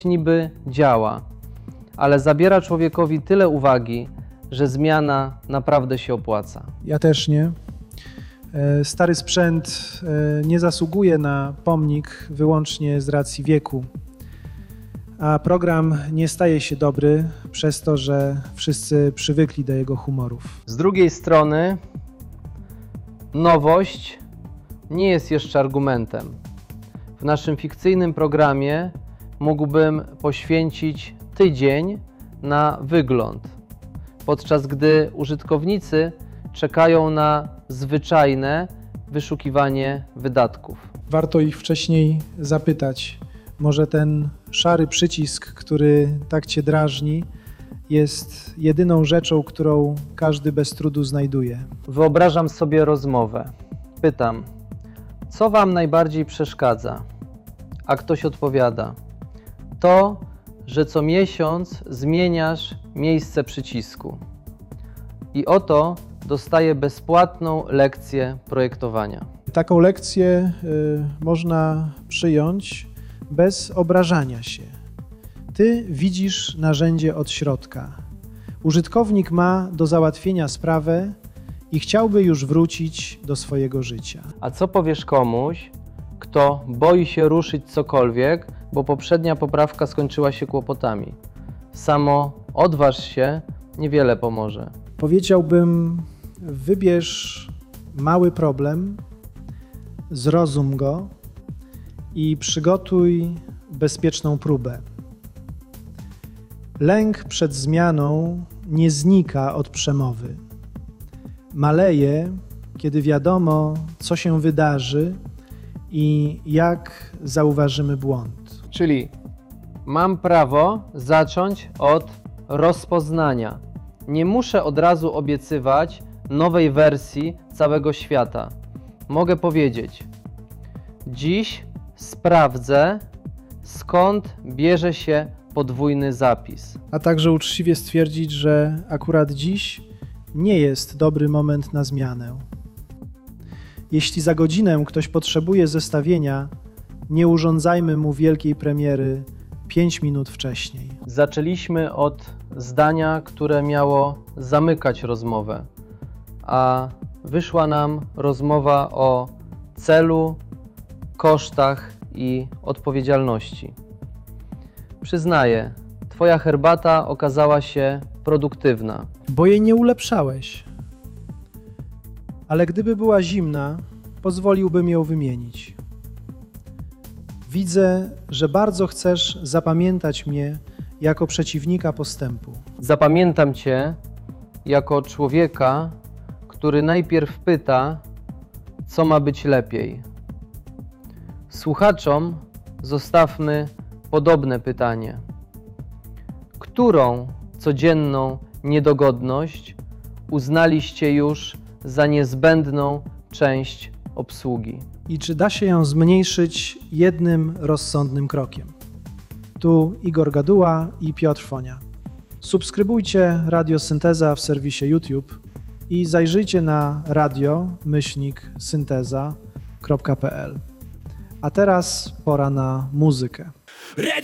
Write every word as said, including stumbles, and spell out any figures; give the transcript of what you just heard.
niby działa, ale zabiera człowiekowi tyle uwagi, że zmiana naprawdę się opłaca. Ja też nie. Stary sprzęt nie zasługuje na pomnik wyłącznie z racji wieku, a program nie staje się dobry przez to, że wszyscy przywykli do jego humorów. Z drugiej strony nowość nie jest jeszcze argumentem. W naszym fikcyjnym programie mógłbym poświęcić tydzień na wygląd, podczas gdy użytkownicy czekają na zwyczajne wyszukiwanie wydatków. Warto ich wcześniej zapytać. Może ten szary przycisk, który tak cię drażni, jest jedyną rzeczą, którą każdy bez trudu znajduje. Wyobrażam sobie rozmowę. Pytam, co wam najbardziej przeszkadza? A ktoś odpowiada, to, że co miesiąc zmieniasz miejsce przycisku. I oto dostaję bezpłatną lekcję projektowania. Taką lekcję y, można przyjąć bez obrażania się. Ty widzisz narzędzie od środka. Użytkownik ma do załatwienia sprawę i chciałby już wrócić do swojego życia. A co powiesz komuś, kto boi się ruszyć cokolwiek, bo poprzednia poprawka skończyła się kłopotami? Samo odważ się, niewiele pomoże. Powiedziałbym, wybierz mały problem, zrozum go i przygotuj bezpieczną próbę. Lęk przed zmianą nie znika od przemowy. Maleje, kiedy wiadomo, co się wydarzy i jak zauważymy błąd. Czyli mam prawo zacząć od rozpoznania. Nie muszę od razu obiecywać nowej wersji całego świata. Mogę powiedzieć, dziś sprawdzę, skąd bierze się podwójny zapis. A także uczciwie stwierdzić, że akurat dziś nie jest dobry moment na zmianę. Jeśli za godzinę ktoś potrzebuje zestawienia, nie urządzajmy mu wielkiej premiery pięć minut wcześniej. Zaczęliśmy od zdania, które miało zamykać rozmowę, a wyszła nam rozmowa o celu, kosztach i odpowiedzialności. Przyznaję, twoja herbata okazała się produktywna. Bo jej nie ulepszałeś. Ale gdyby była zimna, pozwoliłbym ją wymienić. Widzę, że bardzo chcesz zapamiętać mnie jako przeciwnika postępu. Zapamiętam cię jako człowieka, który najpierw pyta, co ma być lepiej. Słuchaczom zostawmy podobne pytanie. Którą codzienną niedogodność uznaliście już za niezbędną część obsługi? I czy da się ją zmniejszyć jednym rozsądnym krokiem? Tu Igor Gaduła i Piotr Fonia. Subskrybujcie Radio Synteza w serwisie YouTube i zajrzyjcie na radio myślnik synteza kropka p l. A teraz pora na muzykę.